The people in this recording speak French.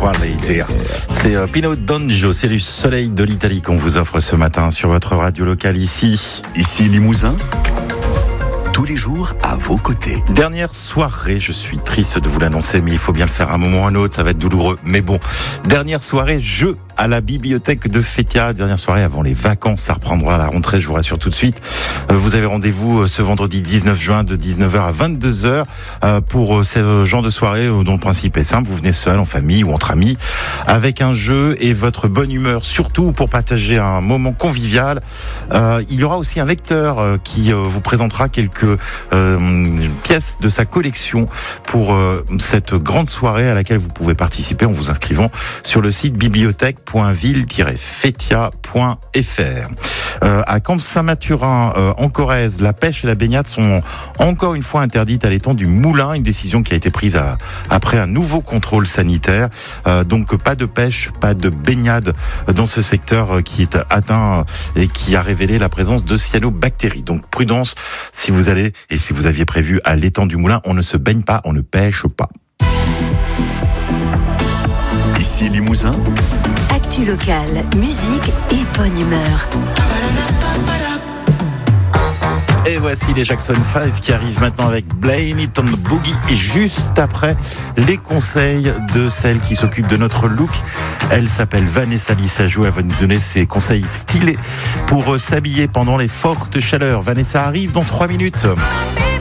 quale idea. C'est Pino D'Angio, c'est le soleil de l'Italie qu'on vous offre ce matin sur votre radio locale ici. Ici Limousin, tous les jours à vos côtés. Dernière soirée, je suis triste de vous l'annoncer, mais il faut bien le faire à un moment ou à un autre, ça va être douloureux. Mais bon, dernière soirée, jeu à la bibliothèque de Fétia. Dernière soirée avant les vacances, ça reprendra à la rentrée, je vous rassure tout de suite. Vous avez rendez-vous ce vendredi 19 juin de 19h à 22h pour ce genre de soirée dont le principe est simple. Vous venez seul, en famille ou entre amis, avec un jeu et votre bonne humeur, surtout pour partager un moment convivial. Il y aura aussi un lecteur qui vous présentera quelques pièces de sa collection pour cette grande soirée à laquelle vous pouvez participer en vous inscrivant sur le site bibliothèque.ville-fetia.fr. À Camp-Saint-Mathurin, en Corrèze, la pêche et la baignade sont encore une fois interdites à l'étang du Moulin, une décision qui a été prise après un nouveau contrôle sanitaire. Donc pas de pêche, pas de baignade dans ce secteur qui est atteint et qui a révélé la présence de cyanobactéries. Donc prudence si vous allez et si vous aviez prévu à l'étang du Moulin, on ne se baigne pas, on ne pêche pas. Ici Limousin, actu locale, musique et bonne humeur. Et voici les Jackson 5 qui arrivent maintenant avec Blame It on the Boogie. Et juste après, les conseils de celle qui s'occupe de notre look. Elle s'appelle Vanessa Lissajou. Elle va nous donner ses conseils stylés pour s'habiller pendant les fortes chaleurs. Vanessa arrive dans 3 minutes.